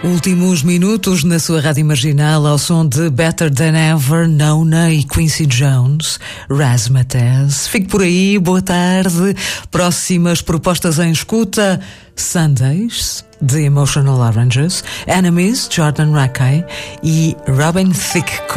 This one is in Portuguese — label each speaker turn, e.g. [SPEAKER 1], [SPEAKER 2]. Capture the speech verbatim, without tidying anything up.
[SPEAKER 1] Últimos minutos na sua rádio marginal ao som de Better Than Ever, Nona e Quincy Jones, Razzmatazz. Fique por aí, boa tarde. Próximas propostas em escuta: Sundays, The Emotional Oranges, Enemies, Jordan Rakei e Robin Thicke.